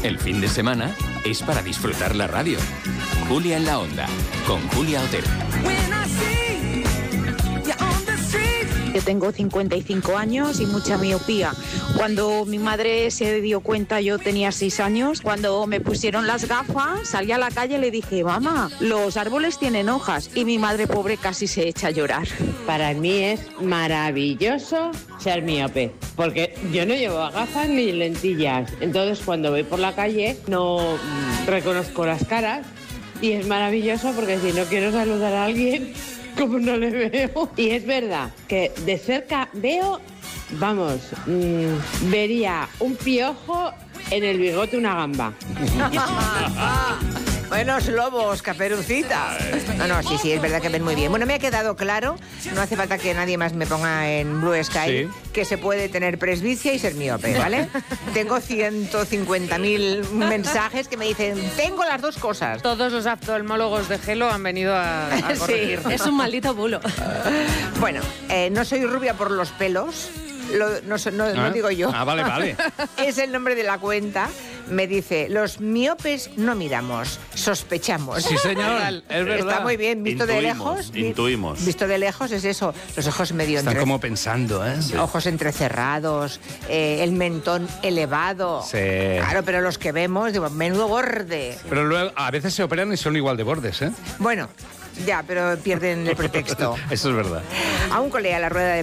El fin de semana es para disfrutar la radio. Julia en la Onda, con Julia Otero. Yo tengo 55 años y mucha miopía. Cuando mi madre se dio cuenta, yo tenía 6 años. Cuando me pusieron las gafas, salí a la calle y le dije, mamá, los árboles tienen hojas. Y mi madre pobre casi se echa a llorar. Para mí es maravilloso ser miope, porque yo no llevo gafas ni lentillas. Entonces, cuando voy por la calle, no reconozco las caras. Y es maravilloso porque si no quiero saludar a alguien, como no le veo. Y es verdad que de cerca veo, vamos, vería un piojo en el bigote, una gamba. Buenos lobos, Caperucita. No, sí, es verdad que ven muy bien. Bueno, me ha quedado claro, no hace falta que nadie más me ponga en Blue Sky, que se puede tener presbicia y ser miope, ¿vale? Tengo 150.000 mensajes que me dicen, tengo las dos cosas. Todos los oftalmólogos de Gelo han venido a corregir. Es un maldito bulo. Bueno, no soy rubia por los pelos. No digo yo. Vale. Es el nombre de la cuenta. Me dice, los miopes no miramos, sospechamos. Sí, señor, es verdad. Está muy bien, visto de lejos. Intuimos. Visto de lejos es eso, los ojos medio Están como pensando, ¿eh? Sí. Ojos entrecerrados, el mentón elevado. Sí. Claro, pero los que vemos, digo, menudo borde. Pero luego a veces se operan y son igual de bordes, ¿eh? Bueno, ya, pero pierden el pretexto. Eso es verdad. A un colega a la rueda de